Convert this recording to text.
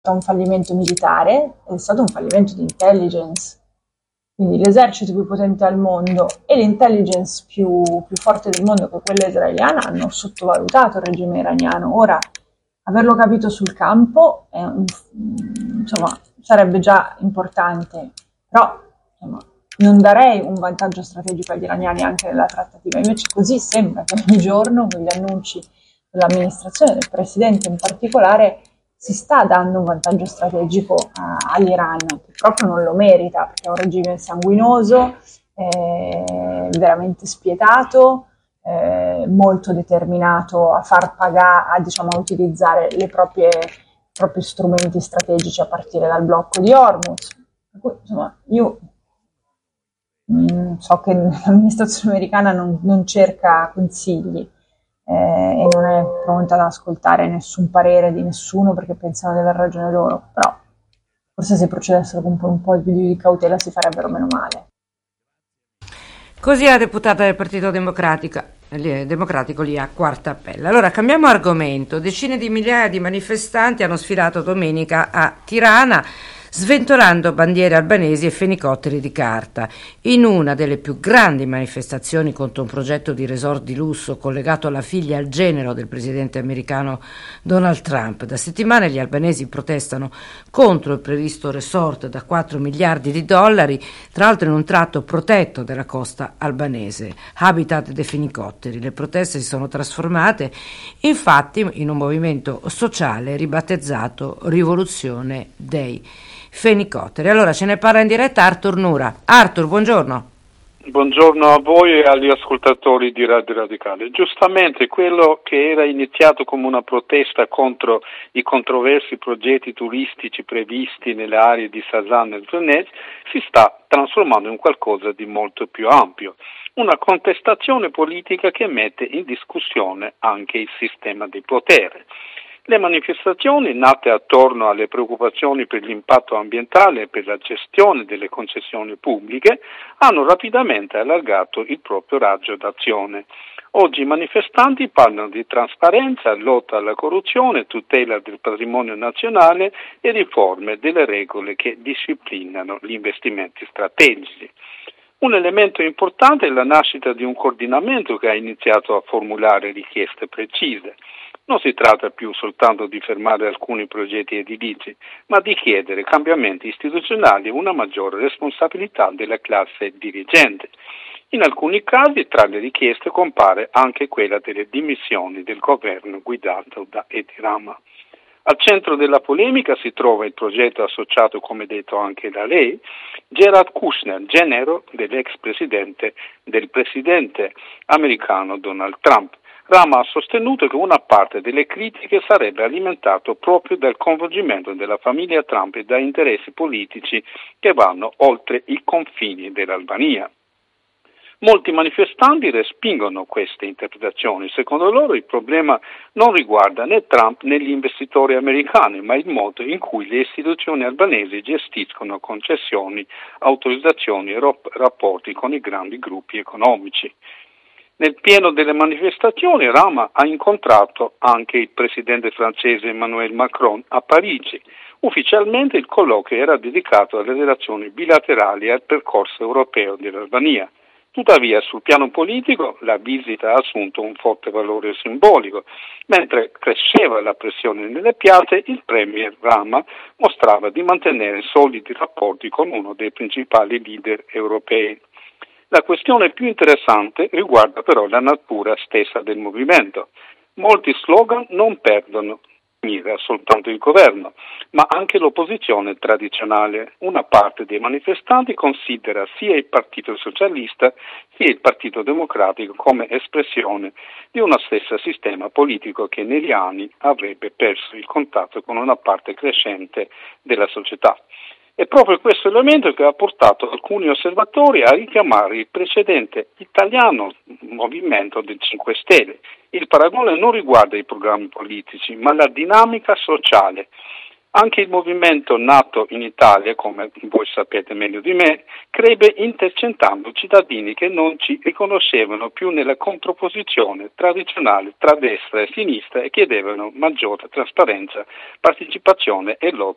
stato un fallimento militare, è stato un fallimento di intelligence. Quindi l'esercito più potente al mondo e l'intelligence più forte del mondo, che è quella israeliana, hanno sottovalutato il regime iraniano. Ora, averlo capito sul campo insomma, sarebbe già importante, però insomma, non darei un vantaggio strategico agli iraniani anche nella trattativa. Invece così sembra che ogni giorno, con gli annunci dell'amministrazione, del presidente in particolare, si sta dando un vantaggio strategico all'Iran, che proprio non lo merita, perché è un regime sanguinoso, veramente spietato, molto determinato a far pagare, a utilizzare i propri strumenti strategici a partire dal blocco di Hormuz. Per cui, insomma, io so che l'amministrazione americana non cerca consigli, e non è pronta ad ascoltare nessun parere di nessuno perché pensano di aver ragione loro, però forse se procedessero con un po' più di cautela si farebbero meno male. Così la deputata del Partito Democratico lì a Quarta Appella. Allora cambiamo argomento. Decine di migliaia di manifestanti hanno sfilato domenica a Tirana, sventolando bandiere albanesi e fenicotteri di carta, in una delle più grandi manifestazioni contro un progetto di resort di lusso collegato alla figlia al genero del presidente americano Donald Trump. Da settimane gli albanesi protestano contro il previsto resort da 4 miliardi di dollari, tra l'altro in un tratto protetto della costa albanese, habitat dei fenicotteri. Le proteste si sono trasformate infatti in un movimento sociale ribattezzato Rivoluzione dei fenicotteri. Allora ce ne parla in diretta Artur Nura. Artur, buongiorno. Buongiorno a voi e agli ascoltatori di Radio Radicale. Giustamente quello che era iniziato come una protesta contro i controversi progetti turistici previsti nelle aree di Sazan e Zvenez si sta trasformando in qualcosa di molto più ampio. Una contestazione politica che mette in discussione anche il sistema di potere. Le manifestazioni, nate attorno alle preoccupazioni per l'impatto ambientale e per la gestione delle concessioni pubbliche, hanno rapidamente allargato il proprio raggio d'azione. Oggi i manifestanti parlano di trasparenza, lotta alla corruzione, tutela del patrimonio nazionale e riforme delle regole che disciplinano gli investimenti strategici. Un elemento importante è la nascita di un coordinamento che ha iniziato a formulare richieste precise. Non si tratta più soltanto di fermare alcuni progetti edilizi, ma di chiedere cambiamenti istituzionali e una maggiore responsabilità della classe dirigente. In alcuni casi, tra le richieste, compare anche quella delle dimissioni del governo guidato da Edi Rama. Al centro della polemica si trova il progetto associato, come detto anche da lei, Jared Kushner, genero del presidente americano Donald Trump. Rama ha sostenuto che una parte delle critiche sarebbe alimentato proprio dal coinvolgimento della famiglia Trump e da interessi politici che vanno oltre i confini dell'Albania. Molti manifestanti respingono queste interpretazioni. Secondo loro il problema non riguarda né Trump né gli investitori americani, ma il modo in cui le istituzioni albanesi gestiscono concessioni, autorizzazioni e rapporti con i grandi gruppi economici. Nel pieno delle manifestazioni Rama ha incontrato anche il presidente francese Emmanuel Macron a Parigi. Ufficialmente il colloquio era dedicato alle relazioni bilaterali e al percorso europeo dell'Albania. Tuttavia, sul piano politico, la visita ha assunto un forte valore simbolico. Mentre cresceva la pressione nelle piazze, il premier Rama mostrava di mantenere solidi rapporti con uno dei principali leader europei. La questione più interessante riguarda però la natura stessa del movimento. Molti slogan non perdono mira soltanto il governo, ma anche l'opposizione tradizionale. Una parte dei manifestanti considera sia il Partito Socialista sia il Partito Democratico come espressione di uno stesso sistema politico che negli anni avrebbe perso il contatto con una parte crescente della società. È proprio questo elemento che ha portato alcuni osservatori a richiamare il precedente italiano movimento del 5 Stelle. Il paragone non riguarda i programmi politici, ma la dinamica sociale. Anche il movimento nato in Italia, come voi sapete meglio di me, crebbe intercettando cittadini che non ci riconoscevano più nella controposizione tradizionale tra destra e sinistra e chiedevano maggiore trasparenza, partecipazione e lotta